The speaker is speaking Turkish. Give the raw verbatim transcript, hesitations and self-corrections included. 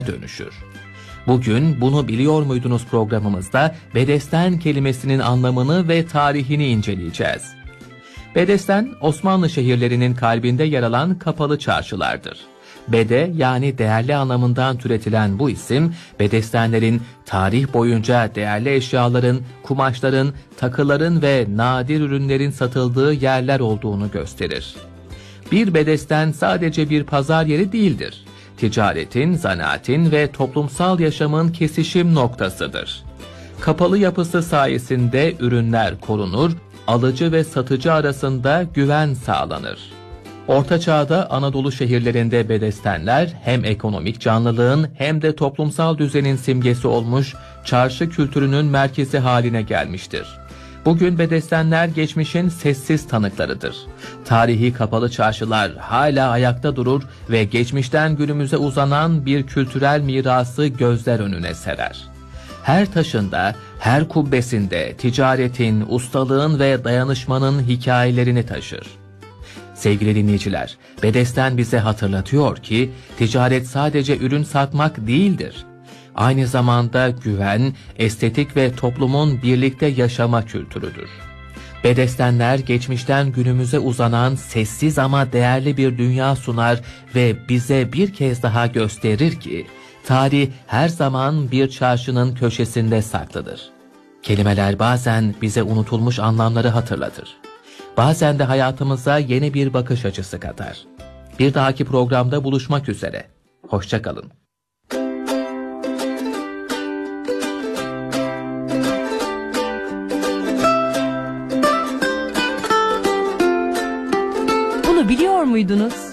dönüşür. Bugün Bunu Biliyor Muydunuz programımızda bedesten kelimesinin anlamını ve tarihini inceleyeceğiz. Bedesten, Osmanlı şehirlerinin kalbinde yer alan kapalı çarşılardır. Bede yani değerli anlamından türetilen bu isim, bedestenlerin tarih boyunca değerli eşyaların, kumaşların, takıların ve nadir ürünlerin satıldığı yerler olduğunu gösterir. Bir bedesten sadece bir pazar yeri değildir. Ticaretin, zanaatin ve toplumsal yaşamın kesişim noktasıdır. Kapalı yapısı sayesinde ürünler korunur, alıcı ve satıcı arasında güven sağlanır. Orta Çağ'da Anadolu şehirlerinde bedestenler hem ekonomik canlılığın hem de toplumsal düzenin simgesi olmuş, çarşı kültürünün merkezi haline gelmiştir. Bugün bedestenler geçmişin sessiz tanıklarıdır. Tarihi kapalı çarşılar hala ayakta durur ve geçmişten günümüze uzanan bir kültürel mirası gözler önüne serer. Her taşında, her kubbesinde ticaretin, ustalığın ve dayanışmanın hikayelerini taşır. Sevgili dinleyiciler, bedesten bize hatırlatıyor ki ticaret sadece ürün satmak değildir. Aynı zamanda güven, estetik ve toplumun birlikte yaşama kültürüdür. Bedestenler geçmişten günümüze uzanan sessiz ama değerli bir dünya sunar ve bize bir kez daha gösterir ki tarih her zaman bir çarşının köşesinde saklıdır. Kelimeler bazen bize unutulmuş anlamları hatırlatır. Bazen de hayatımıza yeni bir bakış açısı katar. Bir dahaki programda buluşmak üzere. Hoşça kalın. Bunu biliyor muydunuz?